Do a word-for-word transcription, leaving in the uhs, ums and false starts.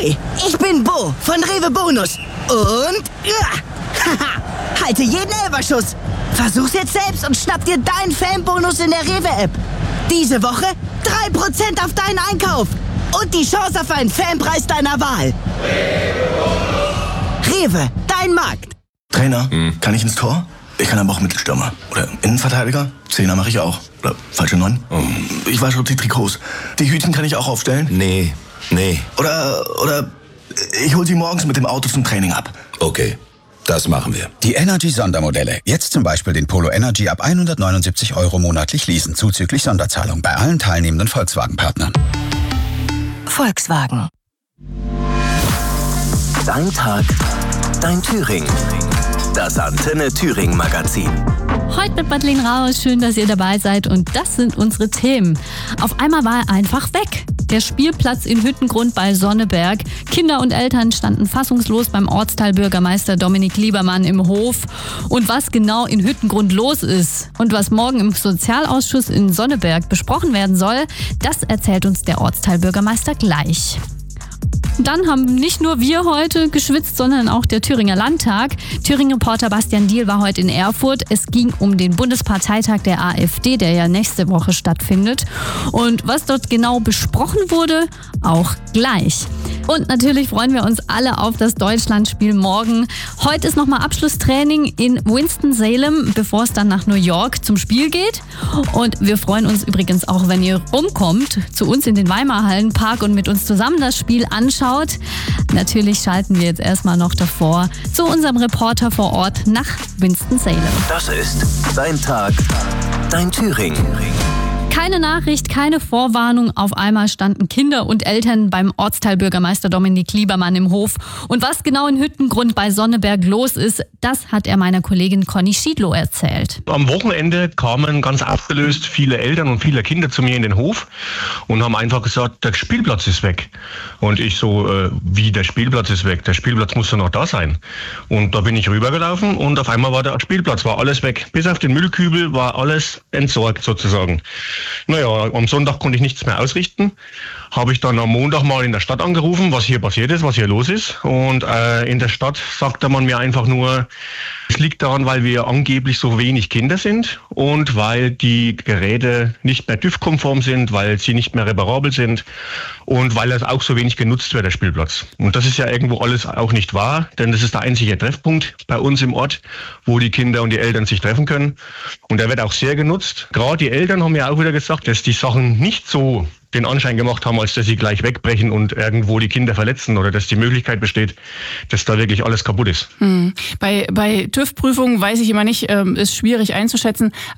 Ahoi, ich bin Bo von Rewe Bonus. Und... Ja, haha, halte jeden Elferschuss. Versuch's jetzt selbst und schnapp dir deinen Fanbonus in der Rewe-App. Diese Woche drei Prozent auf deinen Einkauf. Und die Chance auf einen Fanpreis deiner Wahl. Rewe, dein Markt. Trainer, hm. kann ich ins Tor? Ich kann aber auch Mittelstürmer. Oder Innenverteidiger? Zehner mache ich auch. Oder falsche Neun? Oh. Ich wasche die Trikots. Die Hütchen kann ich auch aufstellen? Nee, nee. Oder, oder ich hol sie morgens mit dem Auto zum Training ab. Okay, das machen wir. Die Energy-Sondermodelle. Jetzt zum Beispiel den Polo Energy ab hundertneunundsiebzig Euro monatlich leasen, zuzüglich Sonderzahlung bei allen teilnehmenden Volkswagen-Partnern. Volkswagen. Dein Tag, dein Thüringen. Das Antenne Thüringen Magazin. Heute mit Madeleine Rausch, schön, dass ihr dabei seid und das sind unsere Themen. Auf einmal war er einfach weg. Der Spielplatz in Hüttengrund bei Sonneberg. Kinder und Eltern standen fassungslos beim Ortsteilbürgermeister Dominik Liebermann im Hof. Und was genau in Hüttengrund los ist und was morgen im Sozialausschuss in Sonneberg besprochen werden soll, das erzählt uns der Ortsteilbürgermeister gleich. Dann haben nicht nur wir heute geschwitzt, sondern auch der Thüringer Landtag. Thüringen-Reporter Bastian Diehl war heute in Erfurt. Es ging um den Bundesparteitag der AfD, der ja nächste Woche stattfindet. Und was dort genau besprochen wurde, auch gleich. Und natürlich freuen wir uns alle auf das Deutschlandspiel morgen. Heute ist nochmal Abschlusstraining in Winston-Salem, bevor es dann nach New York zum Spiel geht. Und wir freuen uns übrigens auch, wenn ihr rumkommt, zu uns in den Weimar-Hallenpark und mit uns zusammen das Spiel anschaut. Natürlich schalten wir jetzt erstmal noch davor zu unserem Reporter vor Ort nach Winston-Salem. Das ist dein Tag, dein Thüringen. Keine Nachricht, keine Vorwarnung. Auf einmal standen Kinder und Eltern beim Ortsteilbürgermeister Dominik Liebermann im Hof. Und was genau in Hüttengrund bei Sonneberg los ist, das hat er meiner Kollegin Conny Schiedlow erzählt. Am Wochenende kamen ganz abgelöst viele Eltern und viele Kinder zu mir in den Hof und haben einfach gesagt, der Spielplatz ist weg. Und ich so, äh, wie der Spielplatz ist weg? Der Spielplatz muss doch noch da sein. Und da bin ich rübergelaufen und auf einmal war der Spielplatz, war alles weg. Bis auf den Müllkübel war alles entsorgt sozusagen. Naja, am Sonntag konnte ich nichts mehr ausrichten. Habe ich dann am Montag mal in der Stadt angerufen, was hier passiert ist, was hier los ist. Und äh, in der Stadt sagte man mir einfach nur, es liegt daran, weil wir angeblich so wenig Kinder sind und weil die Geräte nicht mehr TÜV-konform sind, weil sie nicht mehr reparabel sind und weil es auch so wenig genutzt wird, der Spielplatz. Und das ist ja irgendwo alles auch nicht wahr, denn das ist der einzige Treffpunkt bei uns im Ort, wo die Kinder und die Eltern sich treffen können. Und der wird auch sehr genutzt. Gerade die Eltern haben ja auch wieder gesagt, dass die Sachen nicht so den Anschein gemacht haben, als dass sie gleich wegbrechen und irgendwo die Kinder verletzen oder dass die Möglichkeit besteht, dass da wirklich alles kaputt ist. Hm. Bei, bei TÜV-Prüfungen weiß ich immer nicht, ähm, ist schwierig einzuschätzen.